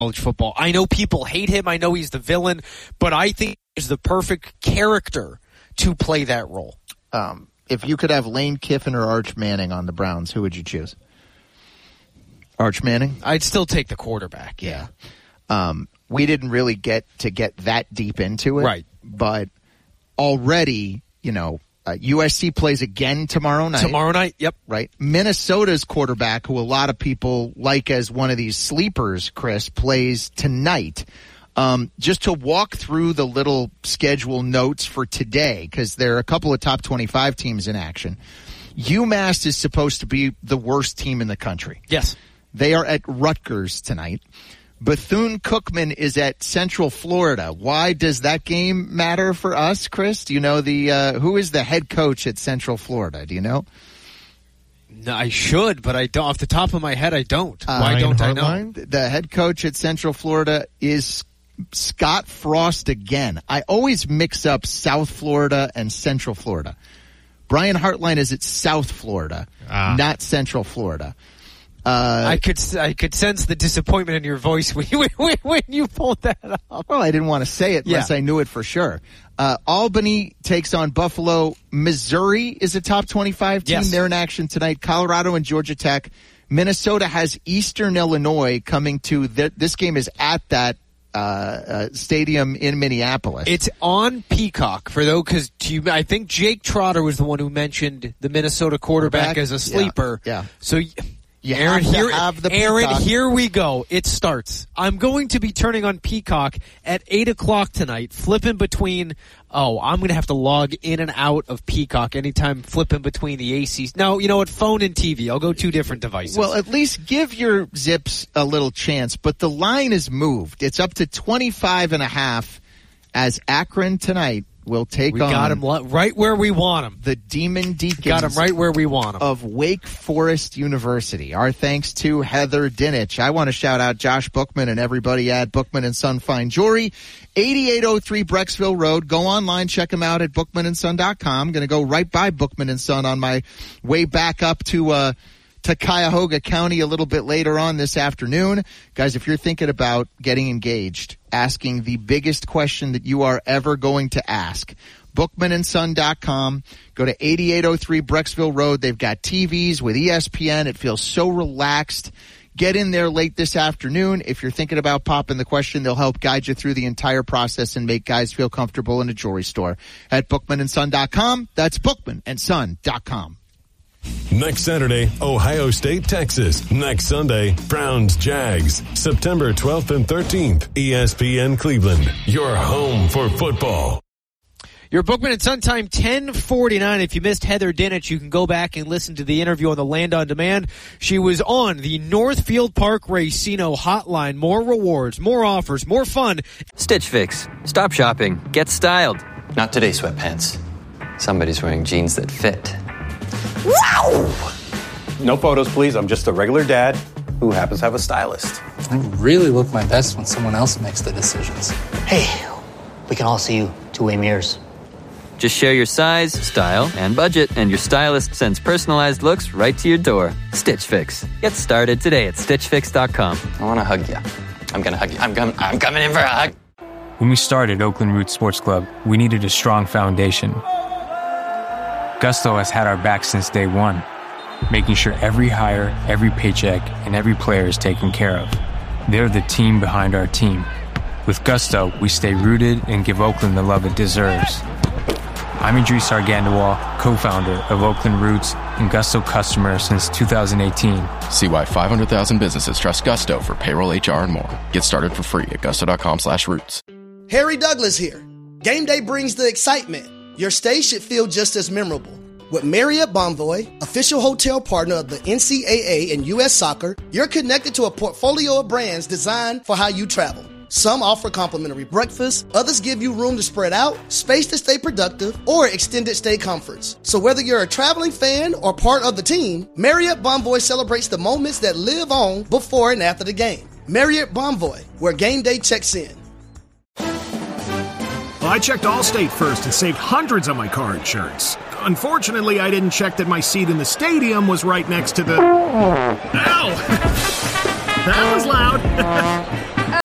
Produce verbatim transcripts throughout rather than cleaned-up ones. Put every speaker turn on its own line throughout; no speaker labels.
college football. I know people hate him. I know he's the villain, but I think he's the perfect character to play that role.
Um, if you could have Lane Kiffin or Arch Manning on the Browns, who would you choose? Arch Manning?
I'd still take the quarterback, yeah.
Um, we didn't really get to get that deep into it.
Right.
But already, you know, uh, U S C plays again tomorrow night.
Tomorrow night, yep.
Right. Minnesota's quarterback, who a lot of people like as one of these sleepers, Chris, plays tonight. Um, just to walk through the little schedule notes for today, because there are a couple of top twenty-five teams in action. UMass is supposed to be the worst team in the country.
Yes.
They are at Rutgers tonight. Bethune-Cookman is at Central Florida. Why does that game matter for us, Chris? Do you know the uh, who is the head coach at Central Florida? Do you know?
No, I should, but I don't. Off the top of my head, I don't.
Uh,
Why don't I know?
Hartline? The head coach at Central Florida is Scott Frost again. I always mix up South Florida and Central Florida. Brian Hartline is at South Florida, ah. not Central Florida. Uh,
I could I could sense the disappointment in your voice when you, when, when you pulled that up.
Well, I didn't want to say it unless yeah. I knew it for sure. Uh, Albany takes on Buffalo. Missouri is a top twenty-five team.
Yes.
They're in action tonight. Colorado and Georgia Tech. Minnesota has Eastern Illinois coming to th- this game is at that uh, uh, stadium in Minneapolis.
It's on Peacock for though because I think Jake Trotter was the one who mentioned the Minnesota quarterback, quarterback? as a sleeper.
Yeah. yeah.
So.
You
Aaron,
have to
here,
have the
Aaron,
Peacock.
Here we go. It starts. I'm going to be turning on Peacock at eight o'clock tonight, flipping between, oh, I'm going to have to log in and out of Peacock anytime flipping between the A Cs. No, you know what? Phone and T V. I'll go two different devices.
Well, at least give your Zips a little chance, but the line is moved. It's up to twenty-five and a half as Akron tonight will take
we
on.
We got him right where we want him.
The Demon Deacons.
Got him right where we want him.
Of Wake Forest University. Our thanks to Heather Dinich. I want to shout out Josh Bookman and everybody at Bookman and Son Fine Jewelry. eighty-eight oh three Brecksville Road. Go online, check them out at bookman and son dot com. I'm going to go right by Bookman and Son on my way back up to, uh, to Cuyahoga County a little bit later on this afternoon. Guys, if you're thinking about getting engaged, asking the biggest question that you are ever going to ask, bookman and son dot com. Go to eighty-eight oh three Brecksville Road. They've got T Vs with E S P N. It feels so relaxed. Get in there late this afternoon. If you're thinking about popping the question, they'll help guide you through the entire process and make guys feel comfortable in a jewelry store at bookman and son dot com. That's bookman and son dot com.
Next Saturday, Ohio State, Texas. Next Sunday, Browns, Jags. September twelfth and thirteenth, E S P N Cleveland. Your home for football.
Your Bookman and Son time, ten forty-nine. If you missed Heather Dinich, you can go back and listen to the interview on the Land on Demand. She was on the Northfield Park Racino hotline. More rewards, more offers, more fun.
Stitch Fix. Stop shopping. Get styled.
Not today, sweatpants. Somebody's wearing jeans that fit.
Wow! No photos, please. I'm just a regular dad who happens to have a stylist.
I really look my best when someone else makes the decisions.
Hey, we can all see you two-way mirrors.
Just share your size, style, and budget, and your stylist sends personalized looks right to your door. Stitch Fix. Get started today at stitch fix dot com.
I want to hug you. I'm going to hug you. I'm, com- I'm coming in for a hug.
When we started Oakland Roots Sports Club, we needed a strong foundation. Gusto has had our back since day one, making sure every hire, every paycheck, and every player is taken care of. They're the team behind our team. With Gusto, we stay rooted and give Oakland the love it deserves. I'm Idris Argandawal, co-founder of Oakland Roots and Gusto customer since two thousand eighteen.
See why five hundred thousand businesses trust Gusto for payroll, H R, and more. Get started for free at gusto.com slash roots.
Harry Douglas here. Game day brings the excitement. Your stay should feel just as memorable. With Marriott Bonvoy, official hotel partner of the N C double A and U S Soccer, you're connected to a portfolio of brands designed for how you travel. Some offer complimentary breakfast, others give you room to spread out, space to stay productive, or extended stay comforts. So whether you're a traveling fan or part of the team, Marriott Bonvoy celebrates the moments that live on before and after the game. Marriott Bonvoy, where game day checks in.
Well, I checked Allstate first and saved hundreds on my car insurance. Unfortunately, I didn't check that my seat in the stadium was right next to the... Ow! That was loud.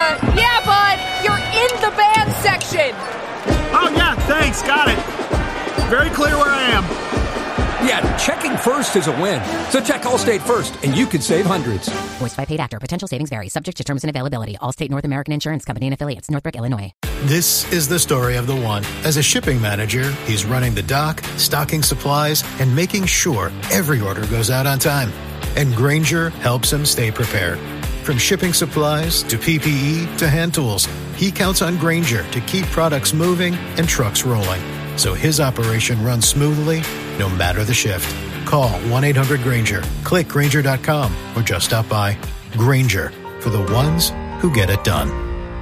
First is a win. So check Allstate first, and you could save hundreds.
Voiced by paid actor. Potential savings vary. Subject to terms and availability. Allstate North American Insurance Company and affiliates. Northbrook, Illinois.
This is the story of the one. As a shipping manager, he's running the dock, stocking supplies, and making sure every order goes out on time. And Grainger helps him stay prepared. From shipping supplies to P P E to hand tools, he counts on Grainger to keep products moving and trucks rolling, so his operation runs smoothly no matter the shift. Call one eight hundred Grainger, click Grainger dot com, or just stop by. Grainger, for the ones who get it done.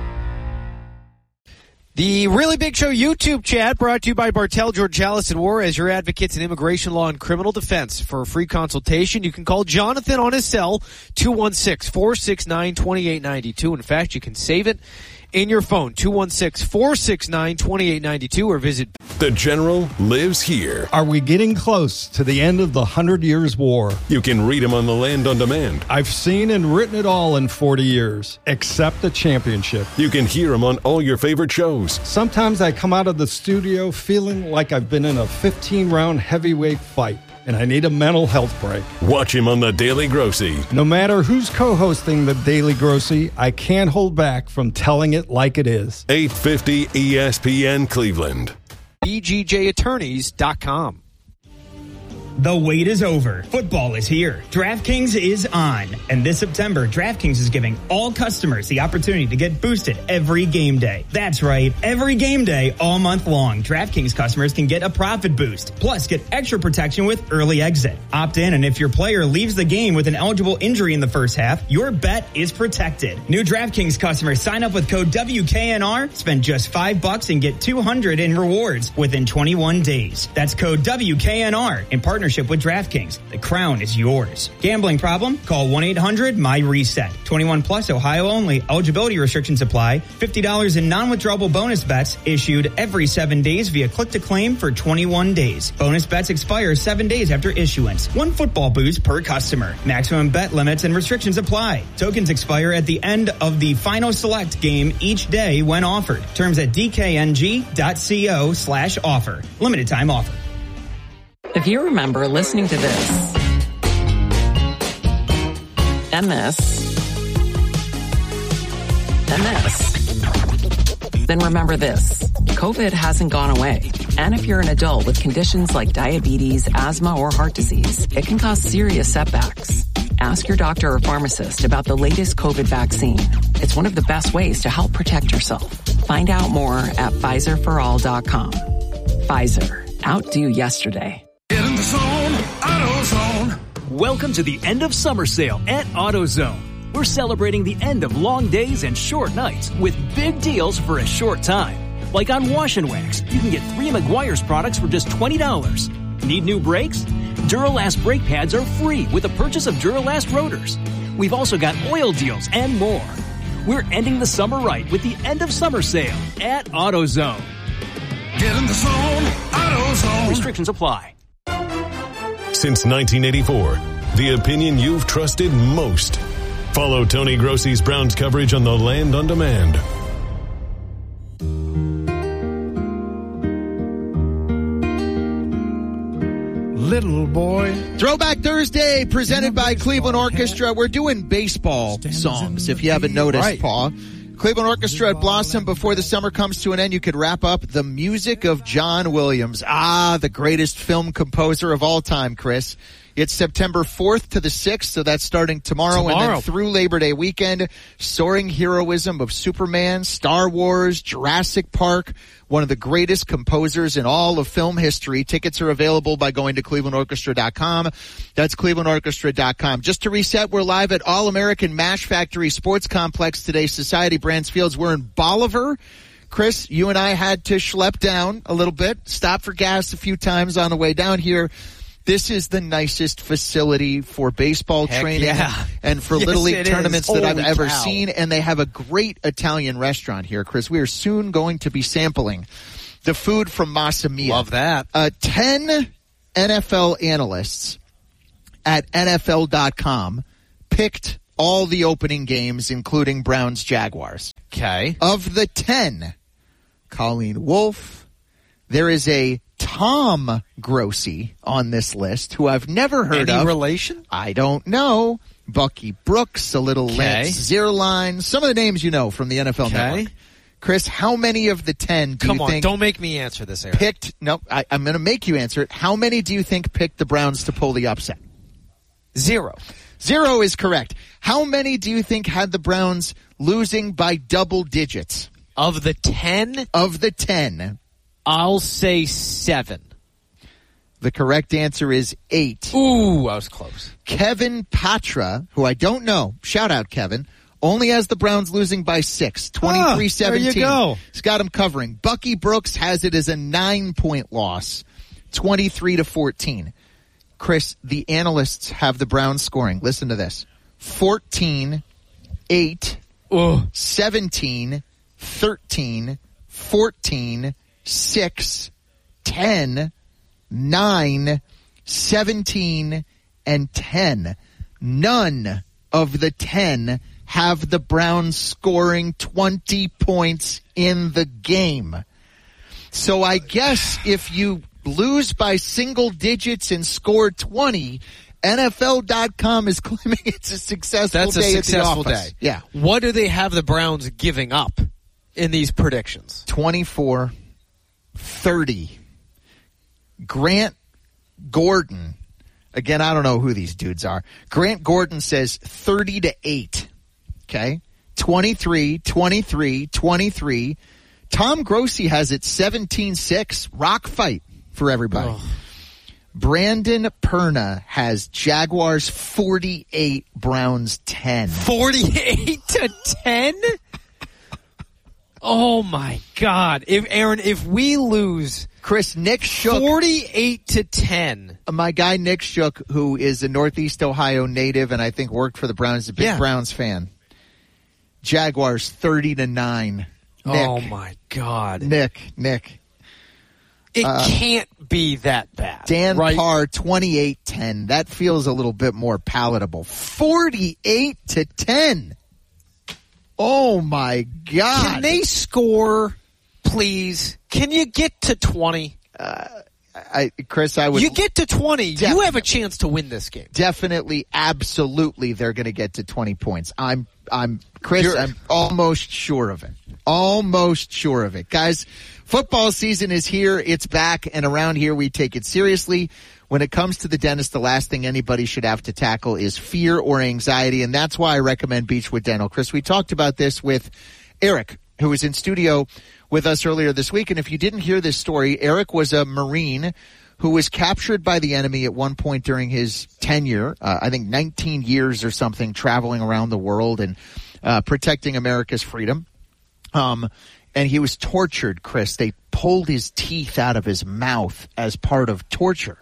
The Really Big Show YouTube chat brought to you by Bartel, Georgalis, and War as your advocates in immigration law and criminal defense. For a free consultation, you can call Jonathan on his cell, two one six, four six nine, two eight nine two. In fact, you can save it in your phone, two one six, four six nine, two eight nine two, or visit.
The General lives here.
Are we getting close to the end of the Hundred Years' War?
You can read him on the Land on Demand.
I've seen and written it all in forty years, except the championship.
You can hear him on all your favorite shows.
Sometimes I come out of the studio feeling like I've been in a fifteen-round heavyweight fight, and I need a mental health break.
Watch him on The Daily Grossy.
No matter who's co-hosting The Daily Grossy, I can't hold back from telling it like it is.
eight fifty E S P N Cleveland.
B G J attorneys dot com.
The wait is over. Football is here. DraftKings is on. And this September, DraftKings is giving all customers the opportunity to get boosted every game day. That's right. Every game day, all month long, DraftKings customers can get a profit boost. Plus, get extra protection with early exit. Opt in, and if your player leaves the game with an eligible injury in the first half, your bet is protected. New DraftKings customers sign up with code W K N R, spend just five bucks, and get two hundred in rewards within twenty-one days. That's code W K N R in partnership with DraftKings. The crown is yours. Gambling problem? Call one eight hundred M Y RESET. twenty-one plus, Ohio only. Eligibility restrictions apply. fifty dollars in non-withdrawable bonus bets issued every seven days via click-to-claim for twenty-one days. Bonus bets expire seven days after issuance. One football boost per customer. Maximum bet limits and restrictions apply. Tokens expire at the end of the final select game each day when offered. Terms at D K N G dot co slash offer. Limited time offer.
If you remember listening to this, and this, and this, then remember this. COVID hasn't gone away. And if you're an adult with conditions like diabetes, asthma, or heart disease, it can cause serious setbacks. Ask your doctor or pharmacist about the latest COVID vaccine. It's one of the best ways to help protect yourself. Find out more at Pfizer for all dot com. Pfizer. Outdo yesterday.
Get in the zone, AutoZone.
Welcome to the end of summer sale at AutoZone. We're celebrating the end of long days and short nights with big deals for a short time. Like on Wash and Wax, you can get three Meguiar's products for just twenty dollars. Need new brakes? Duralast brake pads are free with the purchase of Duralast rotors. We've also got oil deals and more. We're ending the summer right with the end of summer sale at AutoZone.
Get in the zone, AutoZone.
Restrictions apply.
Since nineteen eighty-four, the opinion you've trusted most. Follow Tony Grossi's Browns coverage on the Land on Demand.
Little boy.
Throwback Thursday presented by Cleveland Orchestra. We're doing baseball songs, if you haven't noticed, right. Paul. Cleveland Orchestra at Blossom. Before the summer comes to an end, you could wrap up the music of John Williams. Ah, the greatest film composer of all time, Chris. It's September fourth to the sixth, so that's starting tomorrow, tomorrow. and then through Labor Day weekend. Soaring heroism of Superman, Star Wars, Jurassic Park. One of the greatest composers in all of film history. Tickets are available by going to cleveland orchestra dot com. That's cleveland orchestra dot com. Just to reset, we're live at All-American Mash Factory Sports Complex today, Society Brands Fields. We're in Bolivar. Chris, you and I had to schlep down a little bit, stop for gas a few times on the way down here. This is the nicest facility for baseball
Heck
training
yeah.
and for
yes,
Little League tournaments that I've ever
cow.
seen. And they have a great Italian restaurant here, Chris. We are soon going to be sampling the food from Massa Mia.
Love that.
Uh, ten N F L analysts at N F L dot com picked all the opening games, including Browns-Jaguars.
Okay.
Of the ten, Colleen Wolfe, there is a Tom Grossi on this list, who I've never heard
Any
of.
relation?
I don't know. Bucky Brooks, a little
Okay.
Lance Zierlein. Some of the names you know from the N F L
Okay.
Network. Chris, how many of the ten do
Come
you
on,
think
don't make me answer this, Aaron.
picked? No, I, I'm going to make you answer it. How many do you think picked the Browns to pull the upset?
Zero.
Zero is correct. How many do you think had the Browns losing by double digits?
Of the ten?
Of the ten.
I'll say seven.
The correct answer is eight.
Ooh, I was close.
Kevin Patra, who I don't know, shout out Kevin, only has the Browns losing by six, twenty-three seventeen.
Ah, there you go.
He's got him covering. Bucky Brooks has it as a nine-point loss, twenty-three to fourteen. Chris, the analysts have the Browns scoring. Listen to this. fourteen, eight,
Ugh.
seventeen, thirteen, fourteen, six, ten, nine, seventeen, and ten. None of the ten have the Browns scoring twenty points in the game. So I guess if you lose by single digits and score twenty, N F L dot com is claiming it's a successful
That's a
day
successful
at the office.
day.
Yeah.
What do they have the Browns giving up in these predictions?
twenty-four, thirty. Grant Gordon. Again, I don't know who these dudes are. Grant Gordon says thirty to eight. Okay? twenty-three, twenty-three, twenty-three. Tom Grossi has it seventeen six. Rock fight for everybody.
Oh.
Brandon Perna has Jaguars forty-eight, Browns ten.
forty-eight to ten? Oh my God. If Aaron, if we lose
Chris, Nick Shook,
forty-eight to ten.
My guy Nick Shook, who is a Northeast Ohio native and I think worked for the Browns, is a big
Yeah.
Browns fan. Jaguars thirty to nine. Nick,
Oh my God.
Nick, Nick.
It
Uh,
can't be that bad.
Dan
right?
Parr, twenty-eight ten. That feels a little bit more palatable. forty-eight to ten. Oh, my God.
Can they score, please? Can you get to twenty?
Uh, I, Chris, I would...
You get to twenty, you
Definitely.
have a chance to win this game.
Definitely, absolutely, they're going to get to twenty points. I'm, I'm, Chris,
You're-
I'm almost sure of it. Almost sure of it. Guys, football season is here. It's back, and around here we take it seriously. When it comes to the dentist, the last thing anybody should have to tackle is fear or anxiety, and that's why I recommend Beechwood Dental. Chris, we talked about this with Eric, who was in studio with us earlier this week, and if you didn't hear this story, Eric was a Marine who was captured by the enemy at one point during his tenure, uh, I think nineteen years or something, traveling around the world and uh, protecting America's freedom. Um, and he was tortured, Chris. They pulled his teeth out of his mouth as part of torture.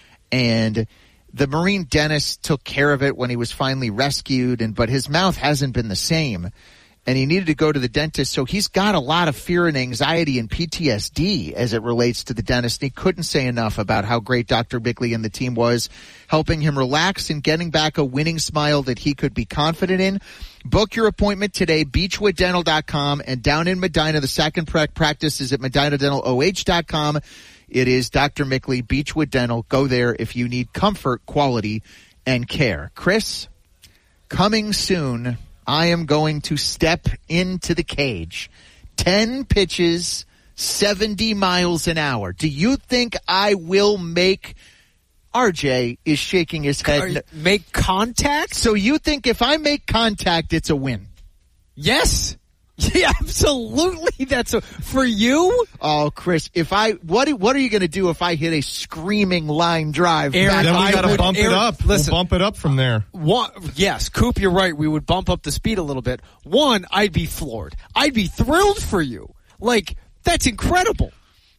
And the Marine dentist took care of it when he was finally rescued, and but his mouth hasn't been the same. And he needed to go to the dentist, so he's got a lot of fear and anxiety and P T S D as it relates to the dentist. And he couldn't say enough about how great Doctor Bickley and the team was, helping him relax and getting back a winning smile that he could be confident in. Book your appointment today, beechwood dental dot com, and down in Medina, the second practice is at medina dental o h dot com. It is Doctor Mickley, Beechwood Dental. Go there if you need comfort, quality, and care. Chris, coming soon, I am going to step into the cage. Ten pitches, seventy miles an hour. Do you think I will make... R J is shaking his head.
Make contact?
So you think if I make contact, it's a win?
Yes. Yeah, absolutely. That's a, for you.
Oh, Chris, if I what what are you going to do if I hit a screaming line drive?
Aaron,
then we got to bump
Aaron,
it up.
Listen,
we'll bump it up from there.
One, yes, Coop, you're right. We would bump up the speed a little bit. One, I'd be floored. I'd be thrilled for you. Like, that's incredible.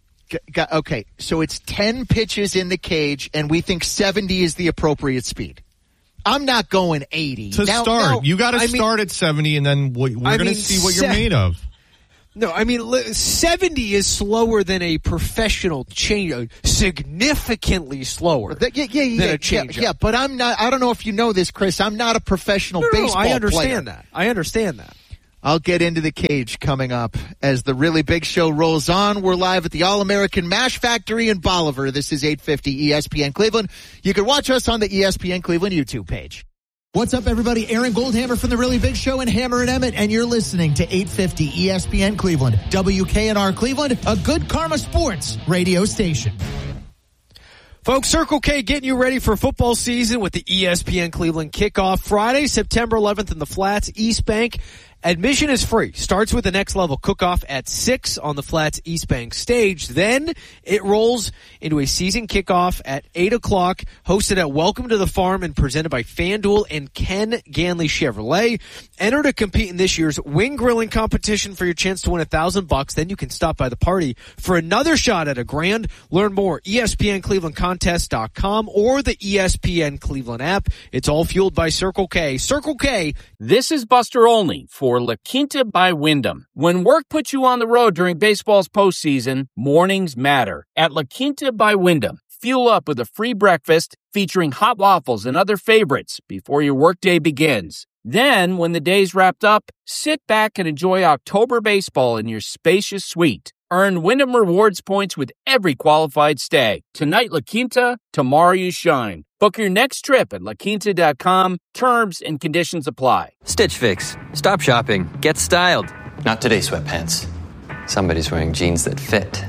Okay, so it's ten pitches in the cage, and we think seventy is the appropriate speed. I'm not going eighty.
To
now,
start,
now,
you got to
I mean,
start at seventy, and then we're going to
mean,
see what
se-
you're made of.
No, I mean, seventy is slower than a professional change, significantly slower
yeah, yeah, yeah,
than
yeah,
a change.
Yeah, yeah, but I'm not, I don't know if you know this, Chris, I'm not a professional
no, no,
baseball
I understand
player.
that. I understand that.
I'll get into the cage coming up as the Really Big Show rolls on. We're live at the All-American Mash Factory in Bolivar. This is eight fifty E S P N Cleveland. You can watch us on the E S P N Cleveland YouTube page.
What's up, everybody? Aaron Goldhammer from the Really Big Show and Hammer and Emmett, and you're listening to eight fifty E S P N Cleveland, W K N R Cleveland, a Good Karma Sports radio station.
Folks, Circle K getting you ready for football season with the E S P N Cleveland kickoff Friday, September eleventh in the Flats, East Bank. Admission is free. Starts with the Next Level Cook-Off at six on the Flats East Bank stage. Then it rolls into a season kickoff at eight o'clock, hosted at Welcome to the Farm and presented by FanDuel and Ken Ganley Chevrolet. Enter to compete in this year's wing grilling competition for your chance to win a thousand bucks. Then you can stop by the party for another shot at a grand. Learn more, E S P N Cleveland Contest dot com or the E S P N Cleveland app. It's all fueled by Circle K. Circle K.
This is Buster Olney for La Quinta by Wyndham. When work puts you on the road during baseball's postseason, mornings matter. At La Quinta by Wyndham, fuel up with a free breakfast featuring hot waffles and other favorites before your workday begins. Then, when the day's wrapped up, sit back and enjoy October baseball in your spacious suite. Earn Wyndham Rewards points with every qualified stay. Tonight, La Quinta, tomorrow you shine. Book your next trip at la quinta dot com. Terms and conditions apply.
Stitch Fix. Stop shopping. Get styled.
Not today, sweatpants. Somebody's wearing jeans that fit.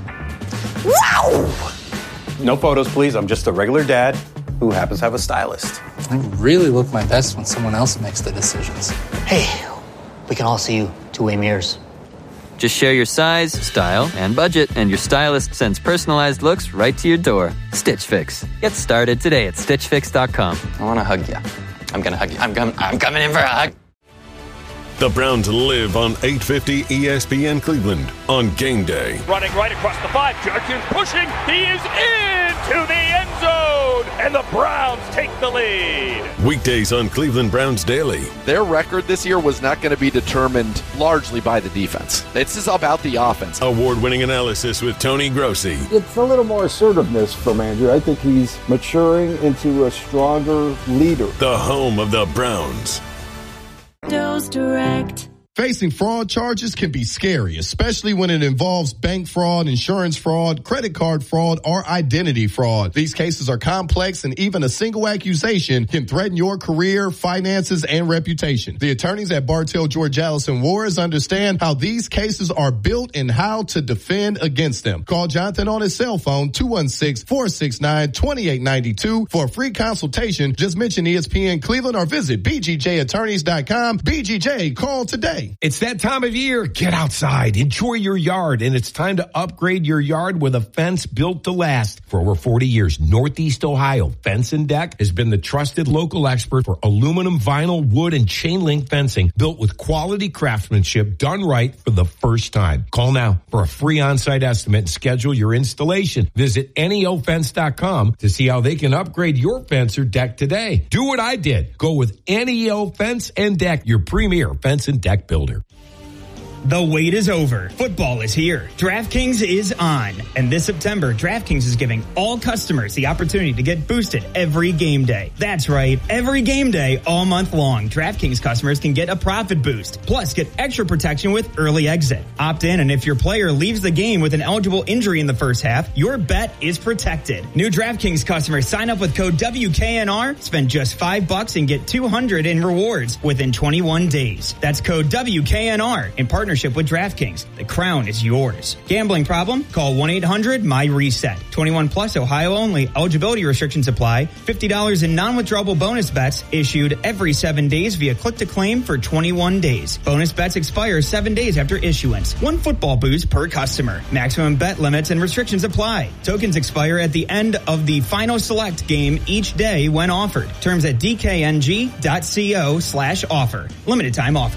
Wow! No photos, please. I'm just a regular dad who happens to have a stylist.
I really look my best when someone else makes the decisions.
Hey, we can all see you two-way mirrors.
Just share your size, style, and budget, and your stylist sends personalized looks right to your door. Stitch Fix. Get started today at stitch fix dot com.
I want to hug you. I'm going to hug you. I'm, com- I'm coming in for a hug.
The Browns live on eight fifty E S P N Cleveland on game day.
Running right across the five. Judkins pushing. He is into the end zone. And the Browns take the lead.
Weekdays on Cleveland Browns Daily.
Their record this year was not going to be determined largely by the defense. This is about the offense.
Award-winning analysis with Tony Grossi.
It's a little more assertiveness from Andrew. I think he's maturing into a stronger leader.
The home of the Browns.
Dose Direct.
Facing fraud charges can be scary, especially when it involves bank fraud, insurance fraud, credit card fraud, or identity fraud. These cases are complex, and even a single accusation can threaten your career, finances, and reputation. The attorneys at Bartell, Georgalis and Warres understand how these cases are built and how to defend against them. Call Jonathan on his cell phone, two one six, four six nine, two eight nine two for a free consultation. Just mention E S P N Cleveland or visit b g j attorneys dot com. B G J, call today.
It's that time of year. Get outside, enjoy your yard, and it's time to upgrade your yard with a fence built to last. For over forty years, Northeast Ohio Fence and Deck has been the trusted local expert for aluminum, vinyl, wood, and chain link fencing built with quality craftsmanship done right for the first time. Call now for a free on-site estimate and schedule your installation. Visit N E O fence dot com to see how they can upgrade your fence or deck today. Do what I did. Go with N E O Fence and Deck, your premier fence and deck builder.
The wait is over. Football is here. DraftKings is on. And this September, DraftKings is giving all customers the opportunity to get boosted every game day. That's right. Every game day, all month long, DraftKings customers can get a profit boost. Plus, get extra protection with early exit. Opt in, and if your player leaves the game with an eligible injury in the first half, your bet is protected. New DraftKings customers sign up with code W K N R, spend just five bucks, and get two hundred in rewards within twenty-one days. That's code W K N R in partnership with DraftKings. The crown is yours. Gambling problem? Call one eight hundred M Y reset. twenty-one plus, Ohio only. Eligibility restrictions apply. fifty dollars in non-withdrawable bonus bets issued every seven days via click-to-claim for twenty-one days. Bonus bets expire seven days after issuance. One football boost per customer. Maximum bet limits and restrictions apply. Tokens expire at the end of the final select game each day when offered. Terms at d k n g dot co slash offer. Limited time offer.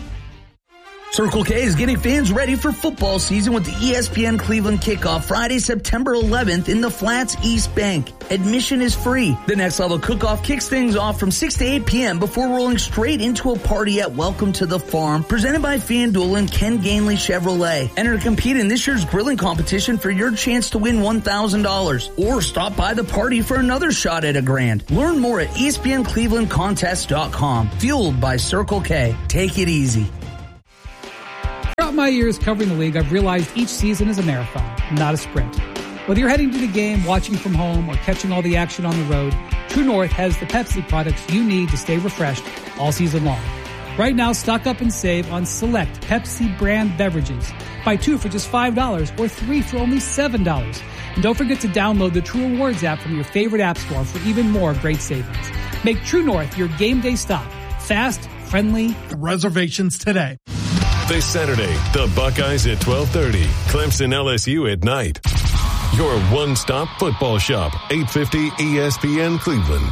Circle K is getting fans ready for football season with the E S P N Cleveland kickoff Friday, September eleventh in the Flats East Bank. Admission is free. The Next Level Cook-Off kicks things off from six to eight p.m. before rolling straight into a party at Welcome to the Farm, presented by FanDuel and Ken Ganley Chevrolet. Enter to compete in this year's grilling competition for your chance to win one thousand dollars. Or stop by the party for another shot at a grand. Learn more at E S P N Cleveland Contest dot com. Fueled by Circle K. Take it easy.
my years covering the league, I've realized each season is a marathon, not a sprint. Whether you're heading to the game, watching from home, or catching all the action on the road, True North has the Pepsi products you need to stay refreshed all season long. Right now, stock up and save on select Pepsi brand beverages. Buy two for just five dollars or three for only seven dollars. And don't forget to download the True Rewards app from your favorite app store for even more great savings. Make True North your game day stop. Fast, friendly.
Reservations today.
This Saturday, the Buckeyes at twelve thirty, Clemson L S U at night. Your one-stop football shop, eight fifty E S P N Cleveland.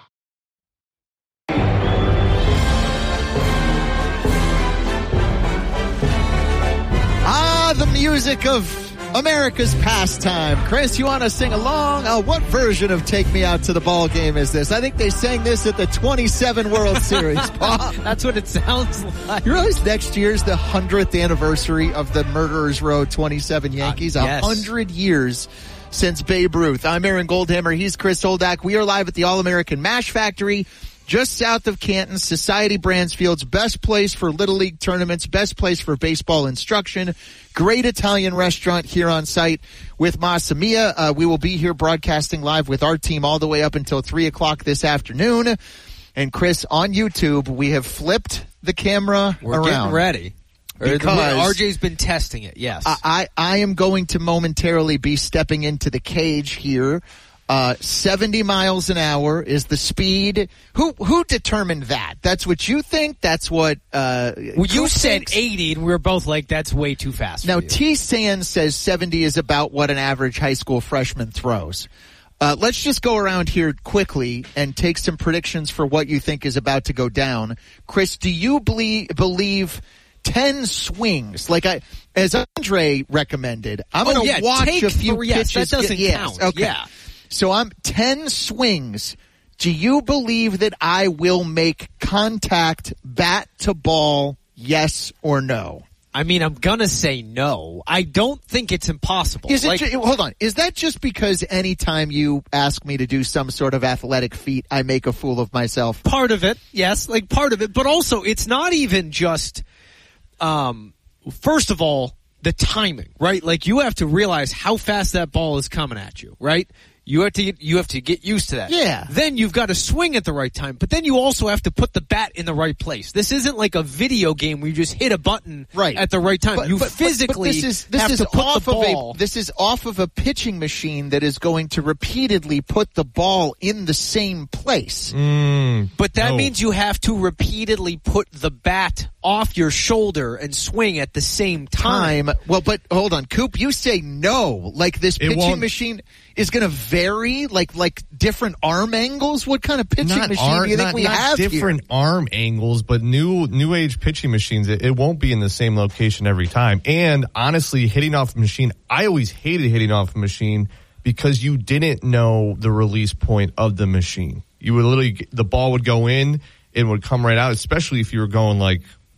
Ah, the music of America's pastime. Chris, you want to sing along? Uh, what version of Take Me Out to the Ball Game is this? I think they sang this at the twenty-seven World Series, Paul.
That's what it sounds like.
You realize next year's the hundredth anniversary of the Murderers Row twenty-seven Yankees? A uh, yes. hundred years since Babe Ruth. I'm Aaron Goldhammer. He's Chris Holdak. We are live at the All-American Mash Factory, just south of Canton, Society Bransfield's best place for Little League tournaments, best place for baseball instruction. Great Italian restaurant here on site with Masa Mia. Uh, we will be here broadcasting live with our team all the way up until three o'clock this afternoon. And Chris, on YouTube, we have flipped the camera
We're
around.
getting ready.
Because
R J's been testing it, yes.
I, I, I am going to momentarily be stepping into the cage here. Uh, seventy miles an hour is the speed. Who who determined that? That's what you think? That's what uh
well, you said
thinks?
eighty, and we were both like, that's way too fast.
Now,
for you.
T. Sands says seventy is about what an average high school freshman throws. Uh, let's just go around here quickly and take some predictions for what you think is about to go down. Chris, do you believe, believe ten swings, like I, as Andre recommended? I'm
oh,
going to
yeah,
watch
take
a few
three, yes,
pitches.
That doesn't
yes,
count.
Okay.
Yeah.
So I'm ten swings. Do you believe that I will make contact, bat to ball, yes or no?
I mean, I'm going to say no. I don't think it's impossible.
Is it
like,
ju- hold on. Is that just because anytime you ask me to do some sort of athletic feat, I make a fool of myself?
Part of it, yes, like part of it. But also, it's not even just, um, first of all, the timing, right? Like, you have to realize how fast that ball is coming at you, right? You have to get, you have to get used to that.
Yeah.
Then you've got to swing at the right time, but then you also have to put the bat in the right place. This isn't like a video game where you just hit a button
right.
at the right time.
But,
you
but,
physically
but, but this is, this
have
is
to put
off
the ball.
Of a, this is off of a pitching machine that is going to repeatedly put the ball in the same place.
Mm,
but that
no.
means you have to repeatedly put the bat off your shoulder and swing at the same time.
time. Well, but hold on, Coop, you say no. Like this
It
pitching
won't-
machine is going to vary, like like different arm angles. What kind of pitching
Not
machine
arm,
do you think
not,
we
not
have
different
here?
arm angles, but new new age pitching machines. It, it won't be in the same location every time. And honestly, hitting off a machine, I always hated hitting off a machine because you didn't know the release point of the machine. You would literally, the ball would go in, it would come right out. Especially if you were going like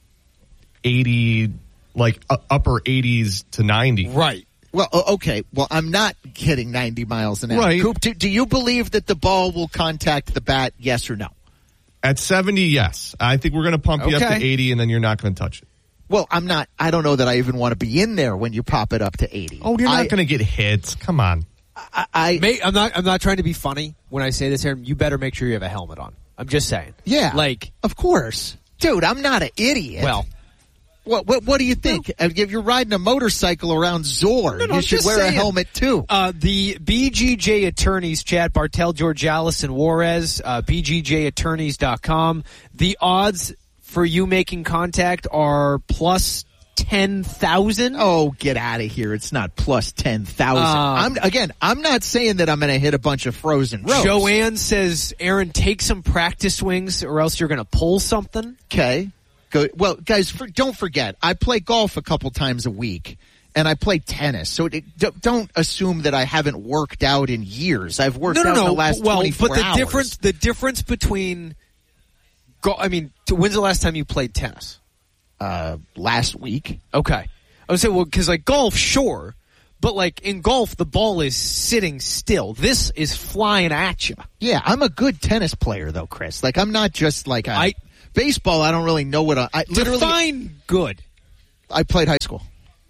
eighty, like uh, upper eighties to ninety.
Right.
Well, okay. Well, I'm not hitting ninety miles an hour.
Right.
Coop, do, do you believe that the ball will contact the bat, yes or no?
At seventy, yes. I think we're going to pump you up
Okay.
to eighty, and then you're not going to touch it.
Well, I'm not. I don't know that I even want to be in there when you pop it up to eighty.
Oh, you're not
I-
going to get hits. Come on.
I, I
Mate, I'm not. I'm not trying to be funny when I say this here. You better make sure you have a helmet on. I'm just saying.
Yeah.
Like,
of course, dude. I'm not an idiot.
well,
What, what, what do you think? If you're riding a motorcycle around Zor,
No, no,
you
I'm
should
just
wear
saying.
a helmet too.
Uh, the B G J attorneys chat, Bartel, Georgalis, and Juarez, uh, b g j attorneys dot com. The odds for you making contact are plus ten thousand.
Oh, get out of here. It's not plus ten thousand.
Um,
I'm Again, I'm not saying that I'm going to hit a bunch of frozen ropes.
Joanne says, Aaron, take some practice swings or else you're going to pull something.
Okay. Go, well, guys, for, don't forget, I play golf a couple times a week, and I play tennis. So it, don't, don't assume that I haven't worked out in years. I've worked
No, no,
out
no.
in the last
well,
twenty-four
but the
hours.
difference, the difference between, go, I mean, when's the last time you played tennis?
Uh, last week.
Okay. I would say, well, because like golf, sure, but like in golf, the ball is sitting still. This is flying at you.
Yeah, I'm a good tennis player, though, Chris. Like, I'm not just like a,
I
baseball. I don't really know what I, I literally.
define good.
I played high school.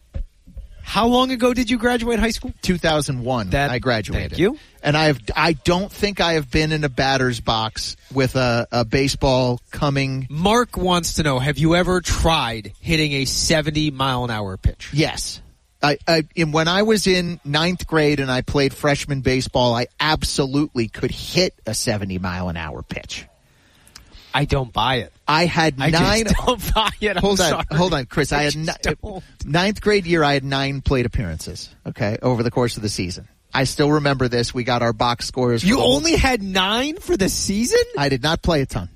How long ago did you graduate high school?
two thousand one.
That,
I graduated.
Thank you.
And I have. I don't think I have been in a batter's box with a, a baseball coming.
Mark wants to know: have you ever tried hitting a seventy mile an hour pitch?
Yes. I, I, and when I was in ninth grade and I played freshman baseball, I absolutely could hit a seventy mile an hour pitch.
I don't buy it.
I had
I
nine.
Just don't buy it. I'm
hold on,
sorry.
hold on, Chris. I,
I
had
just
ni- ninth grade year. I had nine plate appearances. Okay, over the course of the season. I still remember this. We got our box scores.
You only had nine for the season?
I did not play a ton.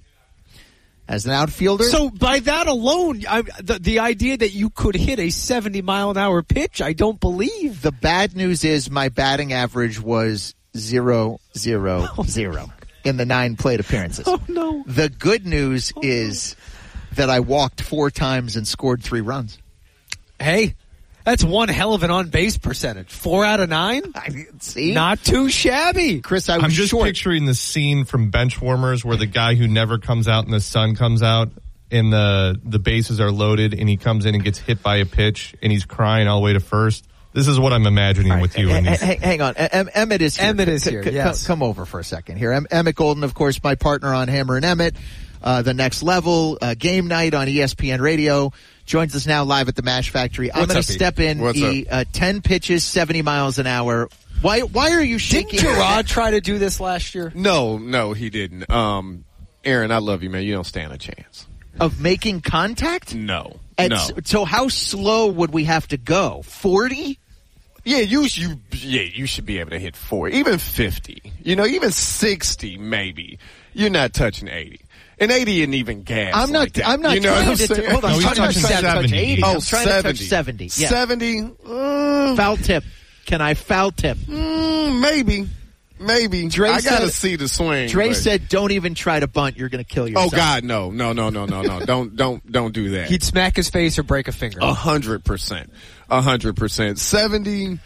As an outfielder?
So by that alone, I, the, the idea that you could hit a seventy mile an hour pitch, I don't believe.
The bad news is my batting average was zero, zero, zero in the nine plate appearances.
Oh, no.
The good news
oh,
is no. that I walked four times and scored three runs.
Hey. That's one hell of an on-base percentage. Four out of nine?
I, see?
Not too shabby.
Chris, I was
I'm just
short.
picturing the scene from Benchwarmers where the guy who never comes out and the sun comes out and the, the bases are loaded and he comes in and gets hit by a pitch and he's crying all the way to first. This is what I'm imagining right. with you.
H- h- hang on. M- Emmett is here.
Emmett is
c-
here,
c-
yes.
Come over for a second here. M- Emmett Golden, of course, my partner on Hammer and Emmett. Uh, the Next Level, uh, game night on E S P N Radio. Joins us now live at the Mash Factory. I'm going to step in.
What's
e, uh, ten pitches, seventy miles an hour. Why Why are you shaking?
Didn't Gerard try to do this last year?
No, no, he didn't. Um, Aaron, I love you, man. You don't stand a chance.
Of making contact?
No.
At,
no.
So how slow would we have to go? forty?
Yeah, you, you, yeah, you should be able to hit forty. Even fifty. You know, even sixty, maybe. You're not touching eighty. And eighty isn't even gas.
I'm not.
Like that.
I'm not
you know
trying
what I'm
to.
saying?
Hold on.
No,
I'm
he's
trying to
touching
touch
seventy.
eighty.
Oh,
I'm trying
seventy.
to touch seventy. Yeah.
seventy? Uh,
foul tip. Can I foul tip?
Mm, maybe. Maybe.
Dre
I got to
said,
see the swing.
Dre
but.
said, "Don't even try to bunt. You're going to kill yourself."
Oh God, no, no, no, no, no, no! don't, don't, don't do that.
He'd smack his face or break a finger.
A hundred percent, a hundred percent. Seventy.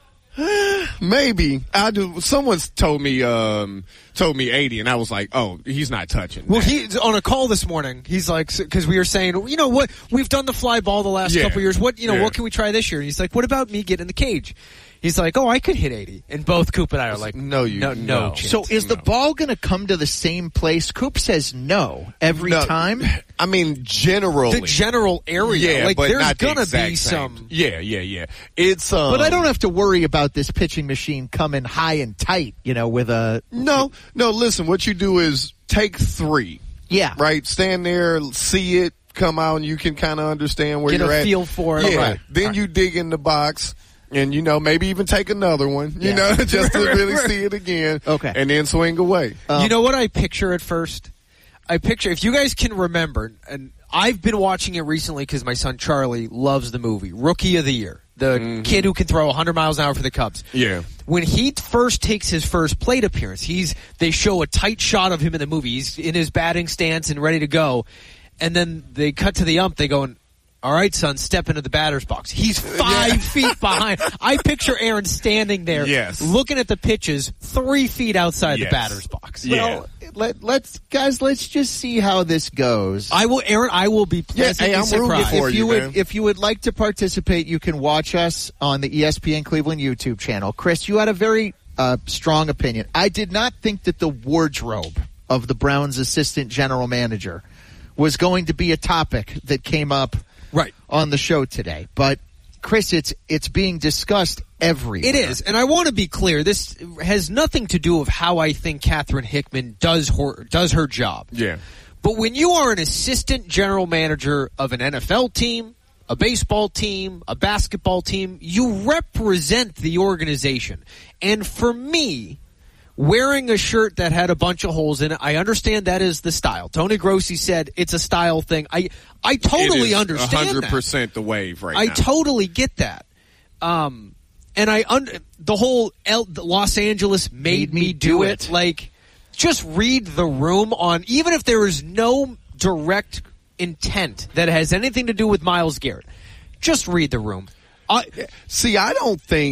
Maybe I do. Someone's told me, um, told me eighty, and I was like, "Oh, he's not touching."
Well,
that.
he's on a call this morning. He's like, because we were saying, you know what, we've done the fly ball the last
Yeah.
couple of years. What, you know,
Yeah.
what can we try this year? And he's like, what about me getting in the cage? He's like, oh, I could hit eighty. And both Coop and I are like,
no, you,
no, no.
no.
chance.
So is the
No.
ball going to come to the same place? Coop says no every
No.
time.
I mean, generally,
the general area,
yeah,
like
but
there's
not the
gonna
exact
be
same.
some.
Yeah, yeah, yeah. It's um,
But I don't have to worry about this pitching machine coming high and tight, you know, with a...
No, no, listen, what you do is take three.
Yeah.
Right? Stand there, see it, come out, and you can kind of understand where
Get
you're
a
at.
feel for it.
Yeah.
Right.
Then you dig in the box. And, you know, maybe even take another one, you
Yeah.
know, just to really see it again.
Okay.
And then swing away.
Um,
You know what I picture at first? I picture, if you guys can remember, and I've been watching it recently because my son Charlie loves the movie, Rookie of the Year. The
Mhm.
kid who can throw one hundred miles an hour for the Cubs.
Yeah.
When he first takes his first plate appearance, he's they show a tight shot of him in the movie. He's in his batting stance and ready to go. And then they cut to the ump. They go, all right, son, step into the batter's box. He's five
Yeah.
feet behind. I picture Aaron standing there,
Yes.
looking at the pitches, three feet outside
Yes.
the batter's box.
Yeah.
Well, let, let's, guys, let's just see how this goes.
I will, Aaron. I will be
Yeah,
pleasantly
hey, I'm rooting
surprised.
for
if
you,
you would,
man.
if you would like to participate, you can watch us on the E S P N Cleveland YouTube channel. Chris, you had a very uh, strong opinion. I did not think that the wardrobe of the Browns' assistant general manager was going to be a topic that came up
right
on the show today, but Chris, it's it's being discussed everywhere.
It is, and I want to be clear. This has nothing to do with how I think Catherine Hickman does her does her job.
Yeah.
But when you are an assistant general manager of an N F L team, a baseball team, a basketball team, you represent the organization. And for me, wearing a shirt that had a bunch of holes in it, I understand that is the style. Tony Grossi said it's a style thing. I I totally understand
one hundred percent
that.
the wave right
I
now.
totally get that. Um, and I un- the whole L- Los Angeles made,
Made me
me do,
do
it.
it.
Like, just read the room on, even if there is no direct intent that has anything to do with Myles Garrett, just read the room. I,
See, I don't think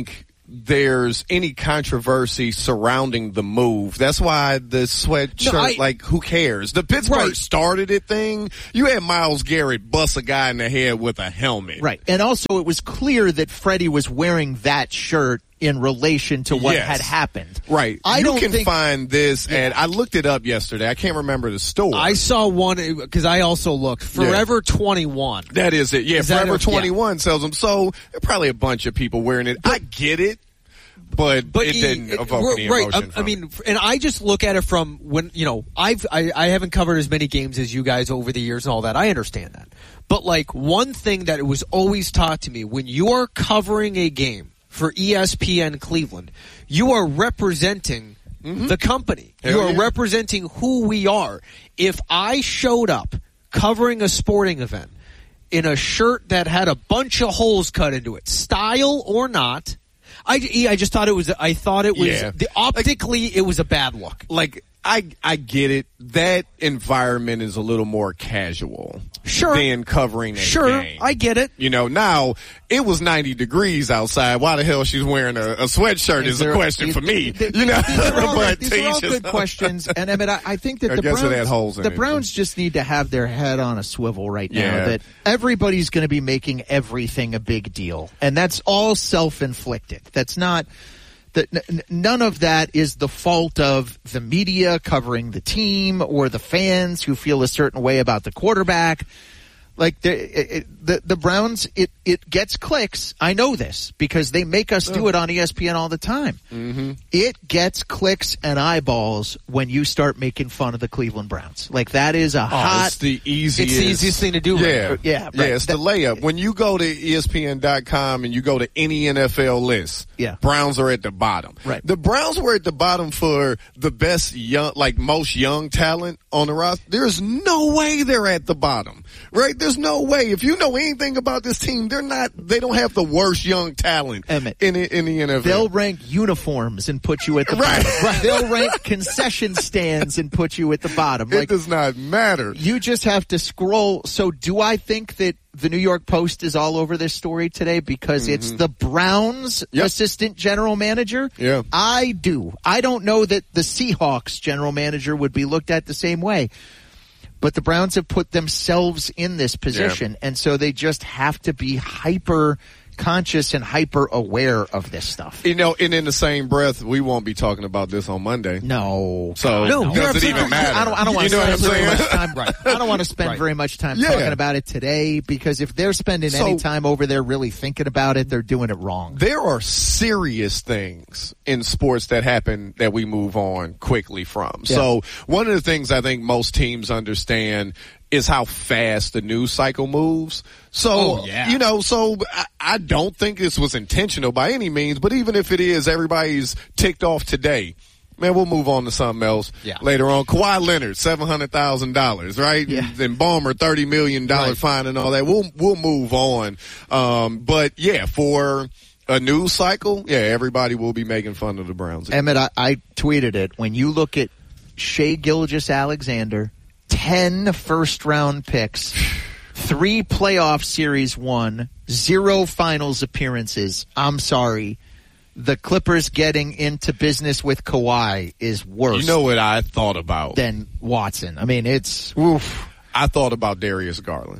there's any controversy surrounding the move. That's why the sweatshirt,
No, I-
like, who cares? The Pittsburgh
Right.
started it thing. You had Myles Garrett bust a guy in the head with a helmet.
Right. And also it was clear that Freddie was wearing that shirt in relation to what
Yes.
had happened.
Right.
I
you
don't
can
think-
find this,
Yeah.
and I looked it up yesterday. I can't remember the store.
I saw one because I also looked. Forever twenty-one.
That is it. Yeah,
Is that
Forever
a- yeah.
twenty-one sells them. So there are probably a bunch of people wearing it. I get it, but,
But
it didn't
it-
evoke
right,
any
right.
emotion.
I, I
from
mean, and I just look at it from when you know I've I, I haven't covered as many games as you guys over the years and all that. I understand that, but like one thing that was always taught to me when you are covering a game for E S P N Cleveland, you are representing the company.
Hell
you are
yeah.
representing who we are. If I showed up covering a sporting event in a shirt that had a bunch of holes cut into it, style or not, I, I just thought it was. I thought it was
Yeah.
the, optically it was a bad look.
like, I I get it. That environment is a little more casual
Sure.
than covering a
Sure,
game.
I get it.
You know, now it was ninety degrees outside. Why the hell she's wearing a, a sweatshirt is a
There-
question
these-
for me.
th-
You know,
these are all,
but
these are all
Tisha-
good questions, and I mean, I, I think that
I
the
guess it
Browns,
had holes in
the
it.
Browns just need to have their head on a swivel right now.
Yeah.
That everybody's going to be making everything a big deal, and that's all self-inflicted. That's not. That n- none of that is the fault of the media covering the team or the fans who feel a certain way about the quarterback. Like the it, it, the the Browns, it it gets clicks. I know this because they make us do it on E S P N all the time.
Mm-hmm.
It gets clicks and eyeballs when you start making fun of the Cleveland Browns. Like that is a
Oh,
hot.
it's the easiest.
It's the easiest thing to do.
Yeah,
Right?
Yeah, right.
yeah. It's the layup. When you go to E S P N dot com and you go to any N F L list,
Yeah.
Browns are at the bottom.
Right.
The Browns were at the bottom for the best young, like most young talent on the roster. There's no way they're at the bottom. Right? There's no way. If you know anything about this team, they're not. They don't have the worst young talent
Emmett,
in the, in the N F L.
They'll rank uniforms and put you at the
Right.
bottom. Right. They'll rank concession stands and put you at the bottom.
It
Like
does not matter.
you just have to scroll. So do I think that the New York Post is all over this story today because it's the Browns
Yep.
assistant general manager?
Yeah.
I do. I don't know that the Seahawks general manager would be looked at the same way. But the Browns have put themselves in this position, and so they just have to be hyper conscious and hyper aware of this stuff.
You know, and in the same breath, we won't be talking about this on Monday.
No.
So
No, you're
does it even
absolutely-
matter?
I don't, I don't want
you
to
know what I'm
spend very
saying?
much time. Right. I don't want to spend
Right.
very much time
Yeah.
talking about it today because if they're spending
So-
any time over there really thinking about it, they're doing it wrong.
There are serious things in sports that happen that we move on quickly from.
Yeah.
So one of the things I think most teams understand is how fast the news cycle moves. So,
Oh, yeah.
you know, so I, I don't think this was intentional by any means, but even if it is, everybody's ticked off today. Man, we'll move on to something else
Yeah.
later on. Kawhi Leonard, seven hundred thousand dollars, right?
Yeah.
And Ballmer, thirty million dollars
Right.
fine and all that. We'll, we'll move on. Um, but yeah, for a news cycle, yeah, everybody will be making fun of the Browns.
Emmett, I, I tweeted it. When you look at Shea Gilgeous-Alexander, ten first-round picks, three playoff series won, zero finals appearances. I'm sorry. The Clippers getting into business with Kawhi is worse
You know what I thought about?
than Watson. I mean, it's oof.
I thought about Darius Garland.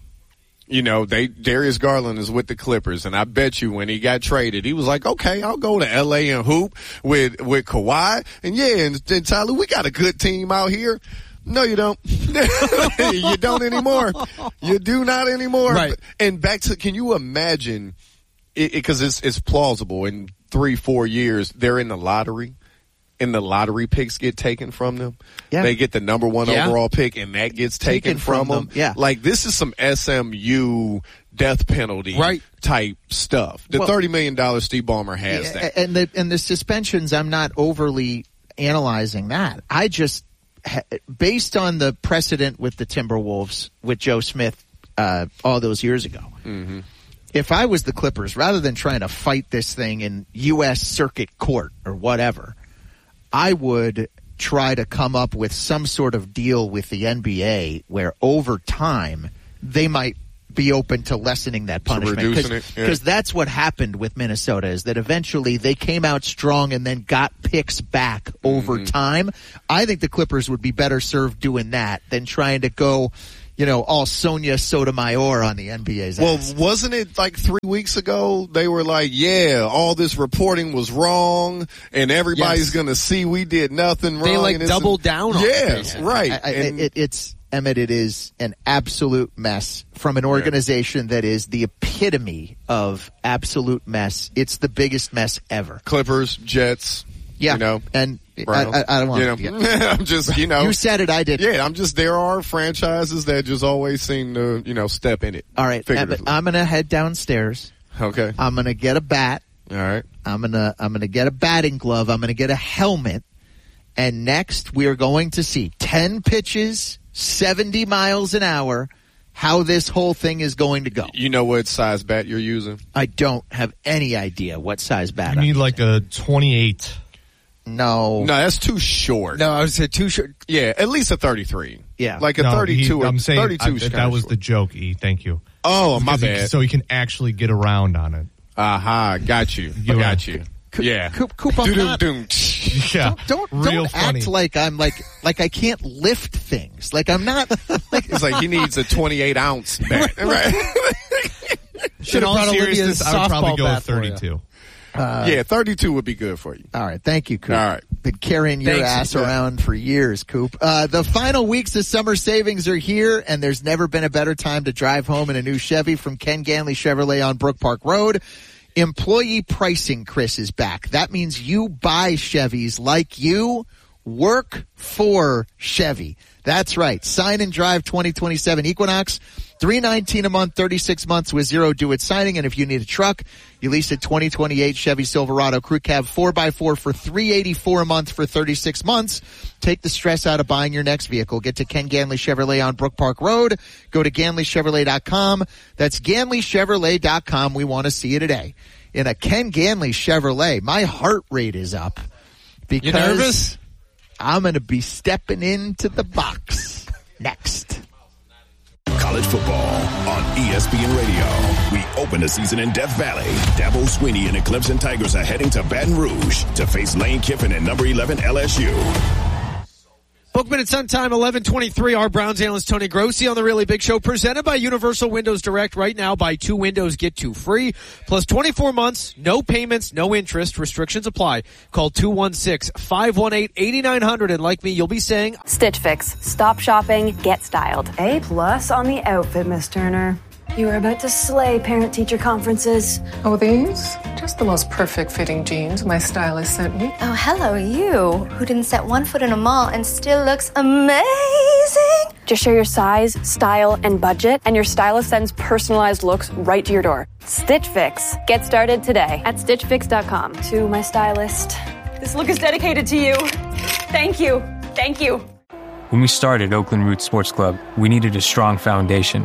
You know, they Darius Garland is with the Clippers, and I bet you when he got traded, he was like, "Okay, I'll go to L A and hoop with with Kawhi." And yeah, and, and Tyler, we got a good team out here. No, you don't. You don't anymore. You do not anymore.
Right.
And back to, can you imagine? Because it, it, it's it's plausible. In three, four years, they're in the lottery. And the lottery picks get taken from them.
Yeah.
They get the number one
Yeah.
overall pick, and that gets taken,
Taken
from,
from
them.
them, yeah.
Like, this is some S M U death penalty
Right.
type stuff. The
Well-
thirty million dollars Steve Ballmer has that.
And the and the suspensions, I'm not overly analyzing that. I just, ha- based on the precedent with the Timberwolves with Joe Smith uh, all those years ago,
Mm-hmm.
if I was the Clippers, rather than trying to fight this thing in U S Circuit Court or whatever, I would try to come up with some sort of deal with the N B A where over time they might be open to lessening that punishment.
reducing it, yeah.
Because that's what happened with Minnesota, is that eventually they came out strong and then got picks back over
Mm-hmm.
time. I think the Clippers would be better served doing that than trying to go, you know, all Sonia Sotomayor on the N B A's
Well,
ass.
wasn't it like three weeks ago? They were like, yeah, all this reporting was wrong and everybody's
Yes.
going to see we did nothing wrong.
They, like,
and it's-
doubled down on it,
Yeah,
basically.
right.
I, I,
And-
it, it's Emmett, it is an absolute mess from an organization that is the epitome of absolute mess. It's the biggest mess ever.
Clippers, Jets,
Yeah,
you know,
and I,
Browns,
I, I don't want
you
to.
know. I'm just, you know.
You said it, I did.
Yeah, I'm just, there are franchises that just always seem to, you know, step in it.
All right, Emmett,
figuratively.
I'm going to head downstairs.
Okay.
I'm going to get a bat.
All right.
I'm going to I'm going to get a batting glove. I'm going to get a helmet. And next, we are going to see ten pitches, seventy miles an hour, how this whole thing is going to go.
You know what size bat you're using?
I don't have any idea what size bat
You
I'm
need like a twenty-eight.
No.
No, that's too short.
No, I would say too short.
Yeah, at least a thirty-three.
Yeah.
Like a
No,
thirty-two.
he- I'm saying
thirty-two
I-
is
that
kinda
was
short.
the joke, E. Thank you.
Oh, my
Because he-
bad.
so he can actually get around on it.
Aha, got you.
You
got
are-
you. Yeah.
Coop, Coop, I'm
Doom,
not-
doom.
Yeah.
Don't
Real
don't
funny.
act like I'm like like I can't lift things. Like I'm not. Like,
It's like he needs a twenty-eight ounce bat. Right.
Should
In all
have brought Olivia's
seriousness, I would probably
softball
go
bat
with
for you.
thirty-two.
yeah, thirty-two would be good for you.
All right, thank you, Coop.
All right.
Been carrying your
Thanks,
ass
yeah.
around for years, Coop. Uh, the final weeks of summer savings are here, and there's never been a better time to drive home in a new Chevy from Ken Ganley Chevrolet on Brook Park Road. Employee pricing, Chris, is back. That means you buy Chevys like you work for Chevy. That's right. Sign and drive twenty twenty-seven Equinox. three nineteen a month, thirty-six months with zero due at signing. And if you need a truck, you lease a twenty twenty-eight Chevy Silverado Crew Cab four by four for three eighty-four a month for thirty-six months. Take the stress out of buying your next vehicle. Get to Ken Ganley Chevrolet on Brook Park Road. Go to Ganley Chevrolet dot com. That's Ganley Chevrolet dot com. We want to see you today. In a Ken Ganley Chevrolet, my heart rate is up. Because
You nervous?
I'm going to be stepping into the box next.
College football on E S P N Radio. We open the season in Death Valley. Dabo Swinney and the Clemson Tigers are heading to Baton Rouge to face Lane Kiffin and number eleven L S U.
Bookman at Sun Time, eleven twenty-three. Our Browns analyst Tony Grossi on the Really Big Show, presented by Universal Windows Direct. Right now, buy two windows, get two free, plus twenty-four months, no payments, no interest. Restrictions apply. Call two one six, five one eight, eight nine zero zero, and like me, you'll be saying,
Stitch Fix. Stop shopping, get styled.
A plus on the outfit, Miss Turner. You are about to slay parent-teacher conferences.
Oh, these? Just the most perfect fitting jeans my stylist sent me.
Oh, hello, you, who didn't set one foot in a mall and still looks amazing.
Just share your size, style, and budget, and your stylist sends personalized looks right to your door. Stitch Fix. Get started today at stitch fix dot com. To my stylist, this look is dedicated to you. Thank you. Thank you.
When we started Oakland Roots Sports Club, we needed a strong foundation.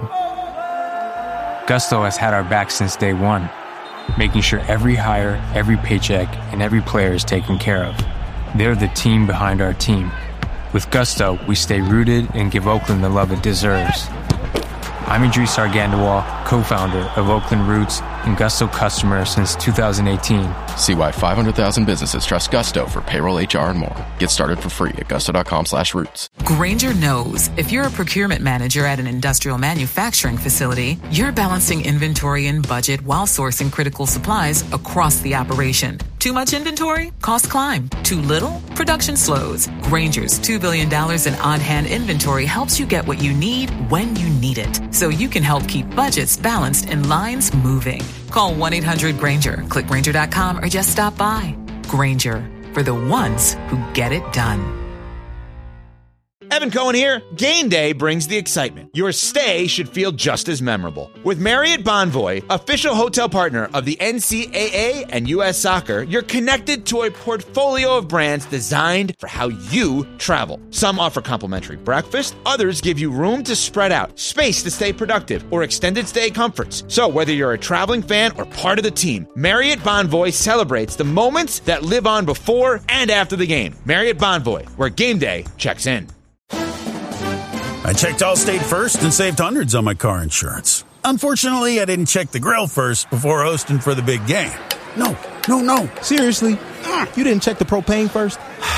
Gusto has had our back since day one, making sure every hire, every paycheck, and every player is taken care of. They're the team behind our team. With Gusto, we stay rooted and give Oakland the love it deserves. I'm Idris Argandawal, co-founder of Oakland Roots and Gusto customer since two thousand eighteen.
See why five hundred thousand businesses trust Gusto for payroll, H R, and more. Get started for free at gusto.com slash roots.
Grainger knows if you're a procurement manager at an industrial manufacturing facility, you're balancing inventory and budget while sourcing critical supplies across the operation. Too much inventory? Costs climb. Too little? Production slows. Grainger's two billion dollars in on-hand inventory helps you get what you need when you need it, so you can help keep budgets balanced and lines moving. Call one eight hundred Grainger, click Grainger dot com, or just stop by. Grainger, for the ones who get it done.
Evan Cohen here. Game day brings the excitement. Your stay should feel just as memorable. With Marriott Bonvoy, official hotel partner of the N C double A and U S Soccer, you're connected to a portfolio of brands designed for how you travel. Some offer complimentary breakfast, others give you room to spread out, space to stay productive, or extended stay comforts. So whether you're a traveling fan or part of the team, Marriott Bonvoy celebrates the moments that live on before and after the game. Marriott Bonvoy, where game day checks in.
I checked Allstate first and saved hundreds on my car insurance.
Unfortunately, I didn't check the grill first before hosting for the big game. No, no, no.
Seriously? You didn't check the propane first?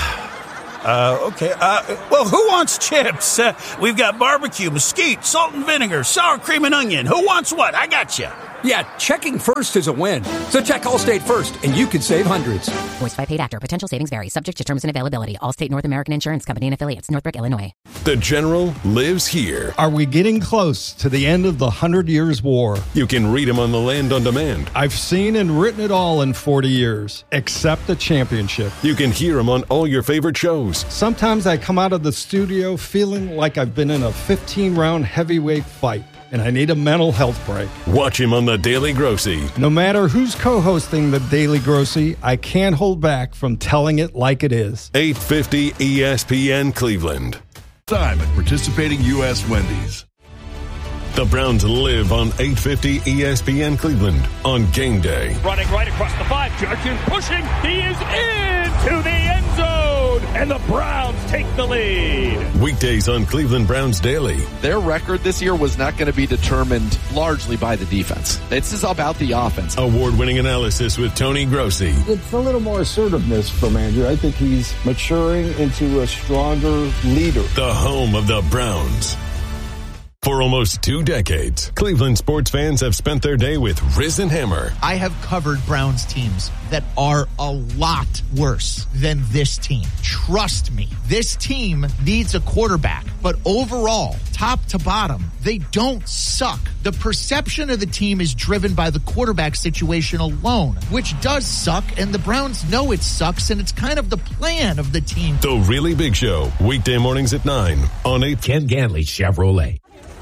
Uh, okay. Uh, well, who wants chips? Uh, we've got barbecue, mesquite, salt and vinegar, sour cream and onion. Who wants what? I got you.
Yeah, checking first is a win. So check Allstate first, and you could save hundreds.
Voiced by paid actor. Potential savings vary. Subject to terms and availability. Allstate North American Insurance Company and affiliates. Northbrook, Illinois.
The General lives here.
Are we getting close to the end of the Hundred Years' War?
You can read him on the Land on Demand.
I've seen and written it all in forty years, except the championship.
You can hear him on all your favorite shows.
Sometimes I come out of the studio feeling like I've been in a fifteen-round heavyweight fight, and I need a mental health break.
Watch him on The Daily Grossy.
No matter who's co-hosting The Daily Grossy, I can't hold back from telling it like it is.
eight fifty E S P N Cleveland.
Time at participating U S Wendy's.
The Browns live on eight fifty E S P N Cleveland on game day.
Running right across the five. Judkins pushing. He is into the end zone. And the Browns take the lead.
Weekdays on Cleveland Browns Daily.
Their record this year was not going to be determined largely by the defense. This is about the offense.
Award-winning analysis with Tony Grossi.
It's a little more assertiveness from Andrew. I think he's maturing into a stronger leader.
The home of the Browns. For almost two decades, Cleveland sports fans have spent their day with Riz and Hammer.
I have covered Browns teams that are a lot worse than this team. Trust me, this team needs a quarterback. But overall, top to bottom, they don't suck. The perception of the team is driven by the quarterback situation alone, which does suck, and the Browns know it sucks, and it's kind of the plan of the team.
The Really Big Show, weekday mornings at nine on eight.
Ken Ganley Chevrolet.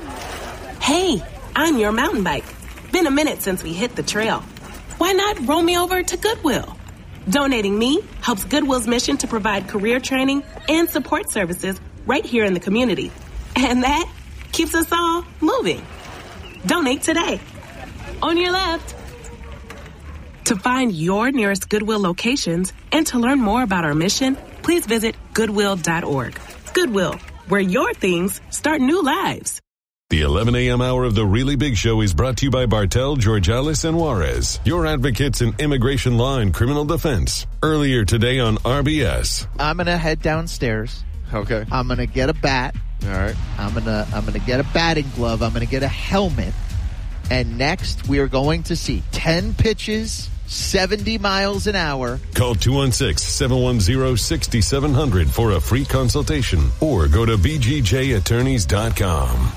Hey, I'm your mountain bike. Been a minute since we hit the trail. Why not roll me over to Goodwill? Donating me helps Goodwill's mission to provide career training and support services right here in the community. And that keeps us all moving. Donate today. On your left. To find your nearest Goodwill locations and to learn more about our mission, please visit goodwill dot org. Goodwill, where your things start new lives.
The eleven a.m. hour of The Really Big Show is brought to you by Bartel, Georgalis, and Juarez, your advocates in immigration law and criminal defense. Earlier today on R B S.
I'm going to head downstairs.
Okay.
I'm going to get a bat.
All right.
I'm going to I'm going to get a batting glove. I'm going to get a helmet. And next, we are going to see ten pitches, seventy miles an hour.
Call two one six, seven one zero, six seven zero zero for a free consultation or go to b g j attorneys dot com.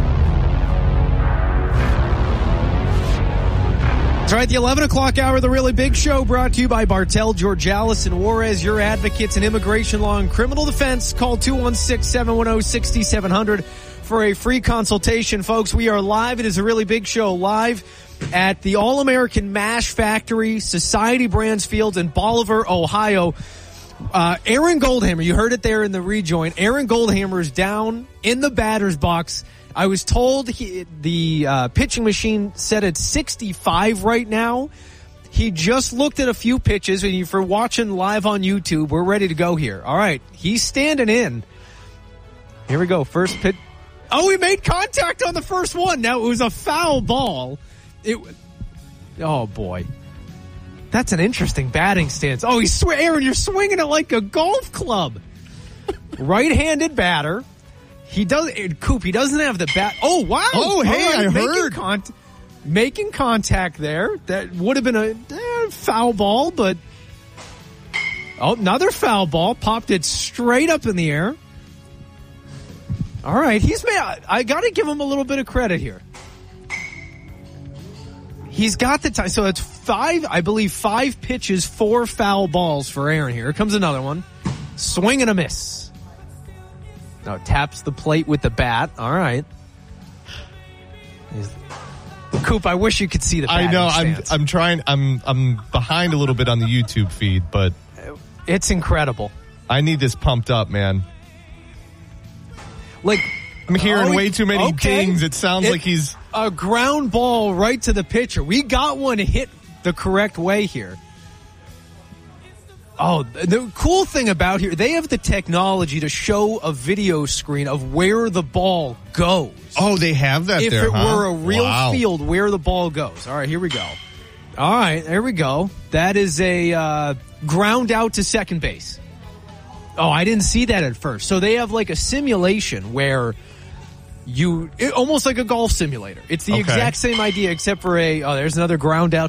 That's right, the eleven o'clock hour of The Really Big Show brought to you by Bartel, Georgalis, and Juarez, your advocates in immigration law and criminal defense. Call two one six, seven one zero, six seven zero zero for a free consultation. Folks, we are live. It is a Really Big Show live at the All-American Mash Factory, Society Brands Field in Bolivar, Ohio. Uh, Aaron Goldhammer, you heard it there in the rejoin. Aaron Goldhammer is down in the batter's box. I was told he, the uh, pitching machine set at sixty-five right now. He just looked at a few pitches, and if you're watching live on YouTube, we're ready to go here. All right, he's standing in. Here we go, first pitch. Oh, he made contact on the first one. Now, it was a foul ball. It. Oh, boy. That's an interesting batting stance. Oh, he's sw- Aaron, you're swinging it like a golf club. Right-handed batter. He does, Coop, he doesn't have the bat. Oh, wow.
Oh, hey, right, I
making
heard.
Con- making contact there. That would have been a eh, foul ball, but. Oh, another foul ball. Popped it straight up in the air. All right, he's made. I got to give him a little bit of credit here. He's got the time. So it's five, I believe, five pitches, four foul balls for Aaron here. Here comes another one. Swing and a miss. Now taps the plate with the bat. All right. He's, Coop, I wish you could see the batting
I know.
stance.
I'm I'm trying. I'm I'm behind a little bit on the YouTube feed, but
it's incredible.
I need this pumped up, man.
Like
I'm hearing
oh,
way too many
okay.
dings. It sounds
it,
like he's
a ground ball right to the pitcher. We got one hit the correct way here. Oh, the cool thing about here, they have the technology to show a video screen of where the ball goes.
Oh, they have that
if
there,
it
huh?
were a real
Wow.
field, where the ball goes. All right, here we go. All right, there we go. That is a uh, ground out to second base. Oh, I didn't see that at first. So they have like a simulation where you, it, almost like a golf simulator. It's the
Okay.
exact same idea except for a, oh, there's another ground out